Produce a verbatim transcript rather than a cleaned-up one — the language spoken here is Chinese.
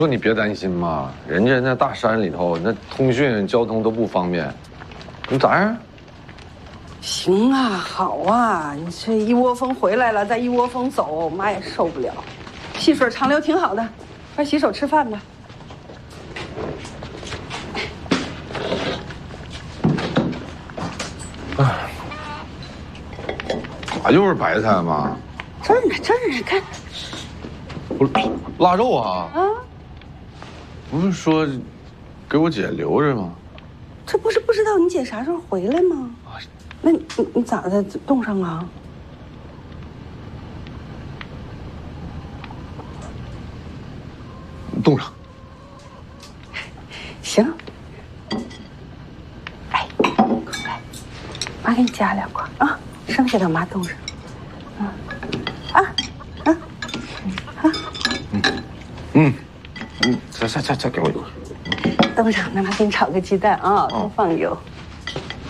说你别担心嘛，人家那大山里头，那通讯交通都不方便，你咋样？ 行啊，好啊，你这一窝蜂回来了，再一窝蜂走，妈也受不了。细水长流挺好的，快洗手吃饭吧。 哎，咋又是白菜嘛？ 这儿呢，这儿呢，看。 不是腊肉啊？ 啊。 不是说给我姐留着吗？ 这不是不知道你姐啥时候回来吗？啊，那你你你咋的冻上了？ 冻上。 行。哎，快，妈给你夹两块啊，剩下的妈冻上。嗯，啊，啊，啊， 嗯，嗯。嗯，再再再再给我一块， 冻上，那妈给你炒个鸡蛋啊，多放油。哦